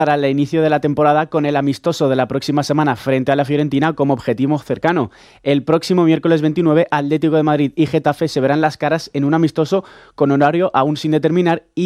para el inicio de la temporada con el amistoso de la próxima semana frente a la Fiorentina como objetivo cercano. El próximo miércoles 29, Atlético de Madrid y Getafe se verán las caras en un amistoso con horario aún sin determinar y